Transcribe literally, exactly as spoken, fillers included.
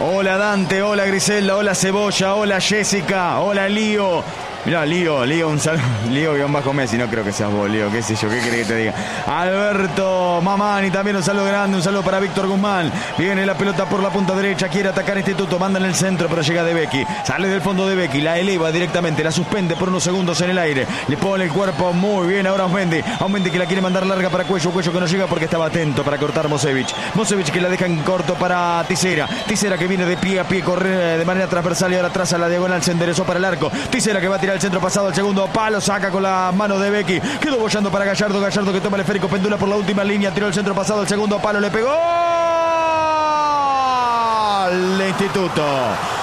Hola Dante, hola Griselda, hola Cebolla, hola Jessica, hola Lío. Mirá, Lío, Lío, un saludo. Lío guión bajo Messi, no creo que seas vos, Lío, qué sé yo, qué querés que te diga. Alberto Mamani, también un saludo grande, un saludo para Víctor Guzmán. Viene la pelota por la punta derecha, quiere atacar Instituto, manda en el centro, pero llega De Becky. Sale del fondo De Becky, la eleva directamente, la suspende por unos segundos en el aire. Le pone el cuerpo muy bien ahora a Osmendi. A Osmendi que la quiere mandar larga para Cuello, Cuello que no llega porque estaba atento para cortar Mosevich. Mosevich que la deja en corto para Tisera. Tisera que viene de pie a pie, corre de manera transversal y ahora traza la diagonal, se enderezó para el arco. Tisera que va a tirar el centro pasado al segundo palo, saca con la mano de Becky, quedó bollando para Gallardo, Gallardo que toma el esférico, pendula por la última línea, tiró el centro pasado al segundo palo, le pegó al Instituto.